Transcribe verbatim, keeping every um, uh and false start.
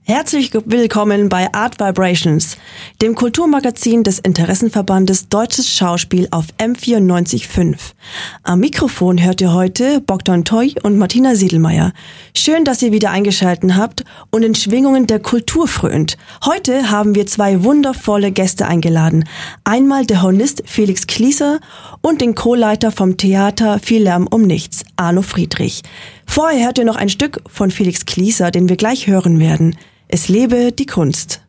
Herzlich willkommen bei Art Vibrations, dem Kulturmagazin des Interessenverbandes Deutsches Schauspiel auf M vierundneunzig Komma fünf. Am Mikrofon hört ihr heute Bogdan Toy und Martina Siedelmeier. Schön, dass ihr wieder eingeschaltet habt und in Schwingungen der Kultur frönt. Heute haben wir zwei wundervolle Gäste eingeladen. Einmal der Hornist Felix Klieser und den Co-Leiter vom Theater Viel Lärm um Nichts, Arno Friedrich. Vorher hört ihr noch ein Stück von Felix Klieser, den wir gleich hören werden. Es lebe die Kunst.